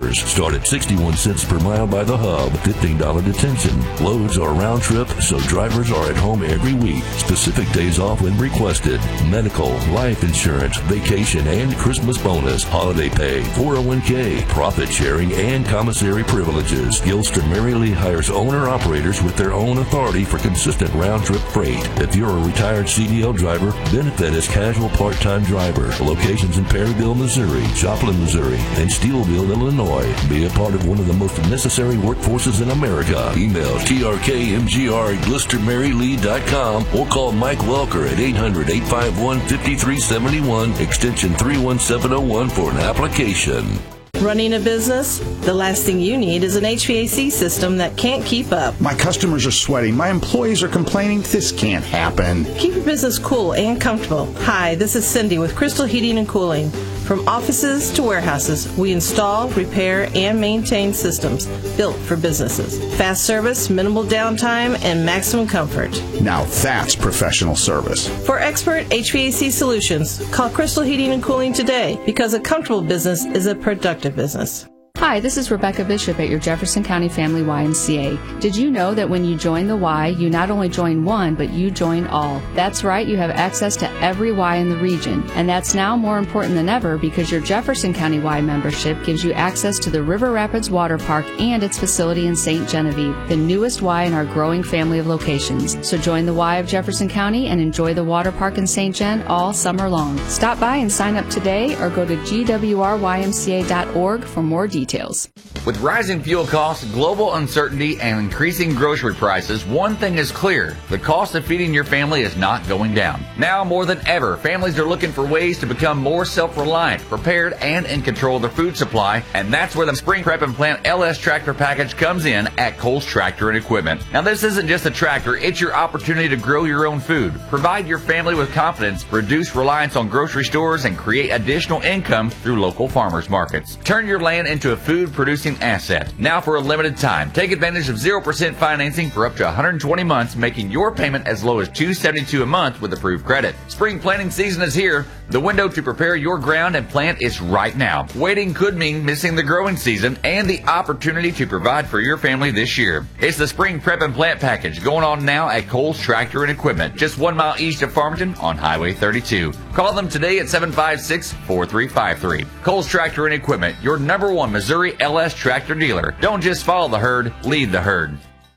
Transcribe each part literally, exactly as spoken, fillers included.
drivers. Start at sixty-one cents per mile by the hub, fifteen dollars detention. Loads are round trip, so drivers are at home every week. Specific days off when requested. Medical, life insurance, vacation, and Christmas bonus, holiday pay, four oh one k, profit sharing, and commissary privileges. Gilster Mary Lee hires owner-operators with their own authority for consistent round-trip freight. If you're a retired C D L driver, benefit as casual part-time driver. Locations in Perryville, Missouri, Joplin, Missouri, and Steelville, Illinois. Be a part of one of the most necessary workforces in America. Email T R K M G R at Gilster Mary Lee dot com or call Mike Welker at eight hundred, eight five one, five three seven one, extension three one seven oh one for an application. Running a business? The last thing you need is an H V A C system that can't keep up. My customers are sweating. My employees are complaining. This can't happen. Keep your business cool and comfortable. Hi, this is Cindy with Crystal Heating and Cooling. From offices to warehouses, we install, repair, and maintain systems built for businesses. Fast service, minimal downtime, and maximum comfort. Now that's professional service. For expert H V A C solutions, call Crystal Heating and Cooling today, because a comfortable business is a productive business. Hi, this is Rebecca Bishop at your Jefferson County Family Y M C A. Did you know that when you join the Y, you not only join one, but you join all? That's right, you have access to every Y in the region. And that's now more important than ever because your Jefferson County Y membership gives you access to the River Rapids Water Park and its facility in Saint Genevieve, the newest Y in our growing family of locations. So join the Y of Jefferson County and enjoy the water park in Saint Gen all summer long. Stop by and sign up today or go to G W R Y M C A dot org for more details. With rising fuel costs, global uncertainty, and increasing grocery prices, one thing is clear. The cost of feeding your family is not going down. Now more than ever, families are looking for ways to become more self-reliant, prepared, and in control of their food supply, and that's where the Spring Prep and Plant L S Tractor Package comes in at Kohl's Tractor and Equipment. Now this isn't just a tractor, it's your opportunity to grow your own food, provide your family with confidence, reduce reliance on grocery stores, and create additional income through local farmers markets. Turn your land into a food-producing asset. Now for a limited time, take advantage of zero percent financing for up to one hundred twenty months, making your payment as low as two hundred seventy-two dollars a month with approved credit. Spring planting season is here. The window to prepare your ground and plant is right now. Waiting could mean missing the growing season and the opportunity to provide for your family this year. It's the Spring Prep and Plant Package going on now at Kohl's Tractor and Equipment, just one mile east of Farmington on Highway thirty-two. Call them today at seven five six, four three five three. Kohl's Tractor and Equipment, your number one Missouri L S tractor dealer. Don't just follow the herd, lead the herd.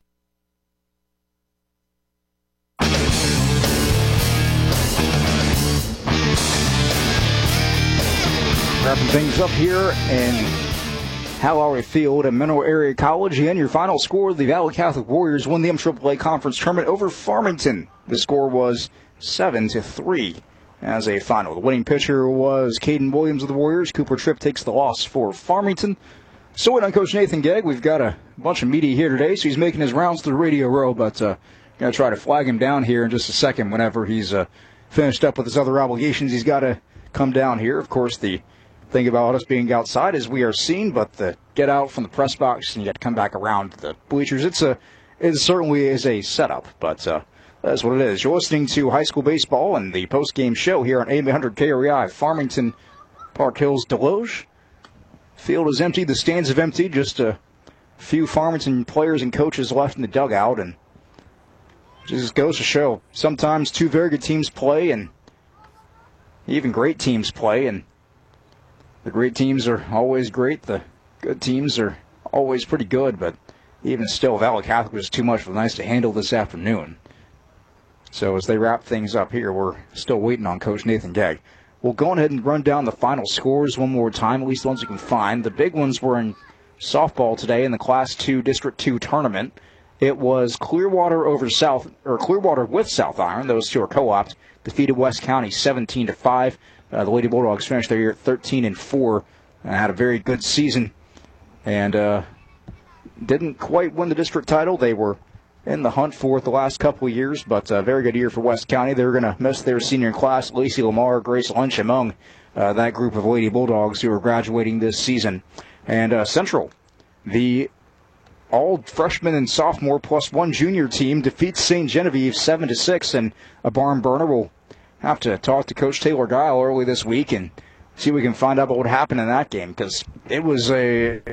Wrapping things up here in Hal Field at Mineral Area College. And your final score, the Valley Catholic Warriors won the M triple A Conference Tournament over Farmington. The score was seven to three as a final. The winning pitcher was Caden Williams of the Warriors. Cooper Tripp takes the loss for Farmington. So wait on Coach Nathan Gegg. We've got a bunch of media here today, so he's making his rounds through Radio Row, but uh, going to try to flag him down here in just a second whenever he's uh, finished up with his other obligations. He's got to come down here. Of course, the thing about us being outside is we are seen, but the get out from the press box and you got to come back around to the bleachers. It's a, it certainly is a setup, but uh, that's what it is. You're listening to high school baseball and the post-game show here on A M eight hundred K R E I, Farmington, Park Hills, Deloge. Field is empty. The stands have emptied. Just a few Farmington players and coaches left in the dugout, and it just goes to show sometimes two very good teams play, and even great teams play, and the great teams are always great. The good teams are always pretty good, but even still, Valley Catholic was too much for the Knights to handle this afternoon. So as they wrap things up here, we're still waiting on Coach Nathan Gegg. We'll go ahead and run down the final scores one more time, at least the ones we can find. The big ones were in softball today in the Class two District two tournament. It was Clearwater over South, or Clearwater with South Iron. Those two are co-ops. Defeated West County seventeen to five. Uh, the Lady Bulldogs finished their year at thirteen and four. Uh, had a very good season, and uh, didn't quite win the district title. They were in the hunt for it the last couple of years, but a very good year for West County. They're going to miss their senior class, Lacey Lamar, Grace Lynch, among uh, that group of Lady Bulldogs who are graduating this season. And uh, Central, the all freshman and sophomore plus one junior team, defeats Saint Genevieve seven to six, and a barn burner. We'll have to talk to Coach Taylor Guile early this week and see if we can find out what happened in that game, because it was a